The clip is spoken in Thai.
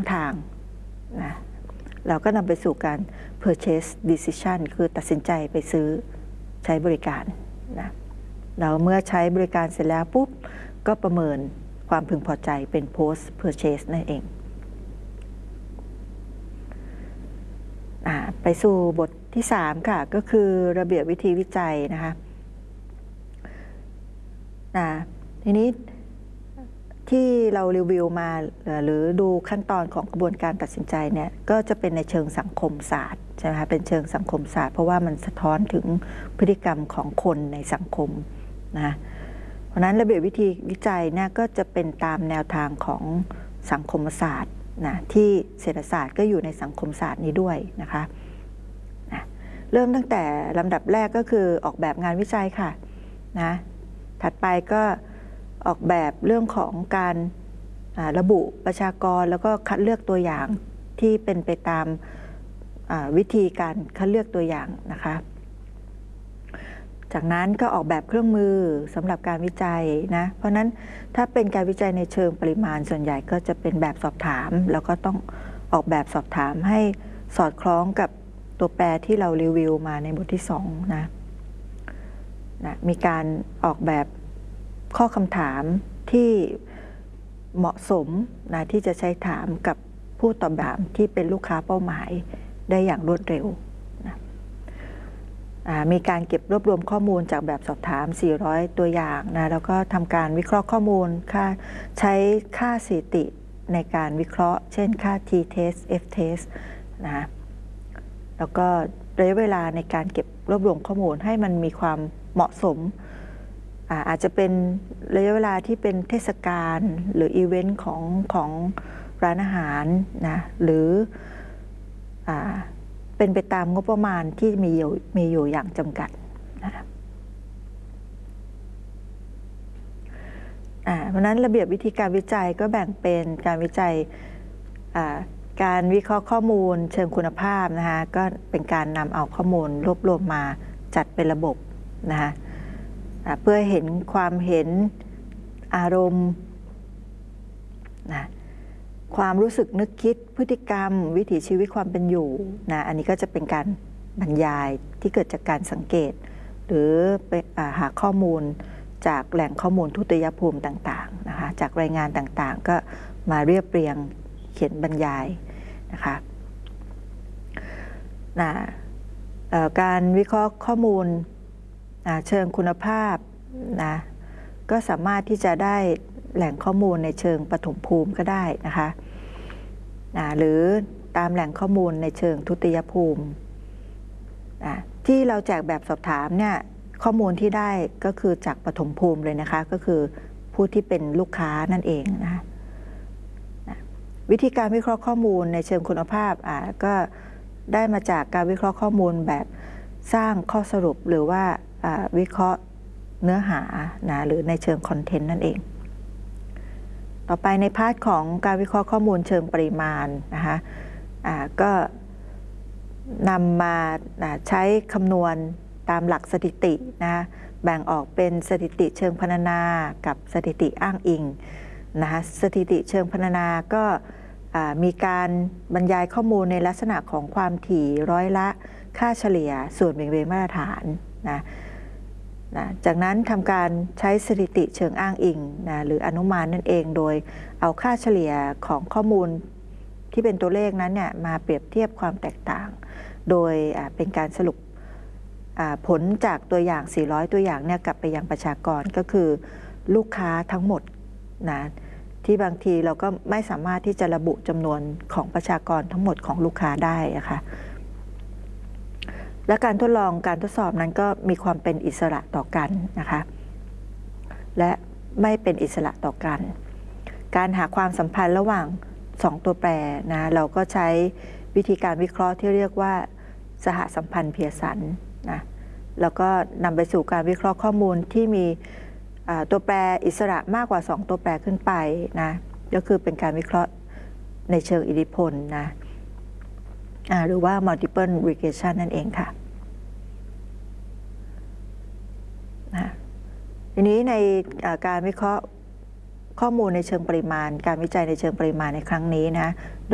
ทางนะเราก็นำไปสู่การ purchase decision คือตัดสินใจไปซื้อใช้บริการนะเราเมื่อใช้บริการเสร็จแล้วปุ๊บก็ประเมินความพึงพอใจเป็น post purchase นั่นเองไปสู่บทที่3ค่ะก็คือระเบียบวิธีวิจัยนะคะทีนี้ที่เรารีวิวมาหรือดูขั้นตอนของกระบวนการตัดสินใจเนี่ยก็จะเป็นในเชิงสังคมศาสตร์ใช่ไหมคะเป็นเชิงสังคมศาสตร์เพราะว่ามันสะท้อนถึงพฤติกรรมของคนในสังคมนะเพราะนั้นระเบียบวิธีวิจัยเนี่ยก็จะเป็นตามแนวทางของสังคมศาสตร์นะที่เศรษฐศาสตร์ก็อยู่ในสังคมศาสตร์นี้ด้วยนะคะเริ่มตั้งแต่ลำดับแรกก็คือออกแบบงานวิจัยค่ะนะถัดไปก็ออกแบบเรื่องของการระบุประชากรแล้วก็คัดเลือกตัวอย่างที่เป็นไปตามวิธีการคัดเลือกตัวอย่างนะคะจากนั้นก็ออกแบบเครื่องมือสำหรับการวิจัยนะเพราะนั้นถ้าเป็นการวิจัยในเชิงปริมาณส่วนใหญ่ก็จะเป็นแบบสอบถามแล้วก็ต้องออกแบบสอบถามให้สอดคล้องกับตัวแปรที่เรารีวิวมาในบทที่2นะมีการออกแบบข้อคำถามที่เหมาะสมนะที่จะใช้ถามกับผู้ตอบแบบที่เป็นลูกค้าเป้าหมายได้อย่างรวดเร็วนะมีการเก็บรวบรวมข้อมูลจากแบบสอบถาม400ตัวอย่างนะแล้วก็ทำการวิเคราะห์ข้อมูลใช้ค่าสถิติในการวิเคราะห์เช่นค่า t-test f-test นะแล้วก็ระยะเวลาในการเก็บรวบรวมข้อมูลให้มันมีความเหมาะสมอาจจะเป็นระยะเวลาที่เป็นเทศกาลหรืออีเวนต์ของร้านอาหารนะหรือเป็นไปตามงบประมาณที่มีอยู่อย่างจำกัดนะเพราะนั้นระเบียบวิธีการวิจัยก็แบ่งเป็นการวิจัยการวิเคราะห์ข้อมูลเชิงคุณภาพนะคะก็เป็นการนำเอาข้อมูลรวบรวมมาจัดเป็นระบบนะคะเพื่อเห็นความเห็นอารมณ์นะความรู้สึกนึกคิดพฤติกรรมวิถีชีวิตความเป็นอยู่นะอันนี้ก็จะเป็นการบรรยายที่เกิดจากการสังเกตหรือไปหาข้อมูลจากแหล่งข้อมูลทุติยภูมิต่างๆนะคะจากรายงานต่างๆก็มาเรียบเรียงเขียนบรรยายนะคะการวิเคราะห์ข้อมูลเชิงคุณภาพนะก็สามารถที่จะได้แหล่งข้อมูลในเชิงปฐมภูมิก็ได้นะคะหรือตามแหล่งข้อมูลในเชิงทุติยภูมิที่เราแจกแบบสอบถามเนี่ยข้อมูลที่ได้ก็คือจากปฐมภูมิเลยนะคะก็คือผู้ที่เป็นลูกค้านั่นเองนะคะวิธีการวิเคราะห์ข้อมูลในเชิงคุณภาพก็ได้มาจากการวิเคราะห์ข้อมูลแบบสร้างข้อสรุปหรือว่าวิเคราะห์เนื้อหานะหรือในเชิงคอนเทนต์นั่นเองต่อไปในพาร์ทของการวิเคราะห์ข้อมูลเชิงปริมาณนะคะก็นำมาใช้คำนวณตามหลักสถิตินะแบ่งออกเป็นสถิติเชิงพรรณนากับสถิติอ้างอิงนะคะสถิติเชิงพรรณนาก็มีการบรรยายข้อมูลในลักษณะของความถี่ร้อยละค่าเฉลี่ยส่วนเบี่ยงเบนมาตรฐานนะจากนั้นทำการใช้สถิติเชิงอ้างอิงนะหรืออนุมานนั่นเองโดยเอาค่าเฉลี่ยของข้อมูลที่เป็นตัวเลขนั้นเนี่ยมาเปรียบเทียบความแตกต่างโดยเป็นการสรุปผลจากตัวอย่าง400ตัวอย่างเนี่ยกลับไปยังประชากรก็คือลูกค้าทั้งหมดนะที่บางทีเราก็ไม่สามารถที่จะระบุจำนวนของประชากรทั้งหมดของลูกค้าได้นะคะและการทดลองการทดสอบนั้นก็มีความเป็นอิสระต่อกันนะคะและไม่เป็นอิสระต่อกันการหาความสัมพันธ์ระหว่าง2ตัวแปรนะเราก็ใช้วิธีการวิเคราะห์ที่เรียกว่าสหสัมพันธ์เพียร์สันนะแล้วก็นำไปสู่การวิเคราะห์ข้อมูลที่มีตัวแปรอิสระมากกว่า2ตัวแปรขึ้นไปนะก็คือเป็นการวิเคราะห์ในเชิงอิทธิพลนะหรือว่า multiple regression นั่นเองค่ะทีนี้ในการวิเคราะห์ข้อมูลในเชิงปริมาณการวิจัยในเชิงปริมาณในครั้งนี้นะ